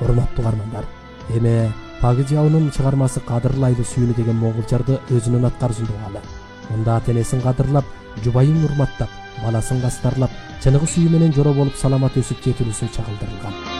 Урматтуу угармандар, эме Пагыжаунун чыгармасы кадырлайлы сүйүнү деген моңгул жарды өзүнүн аткарышында угалы. Мында тенесин кадырлап, жубайын урматтап, баласын кастарлап, чыныгы сүйүү менен жоро болуп саламат өсүп жетилүүсүн чагылдырылган.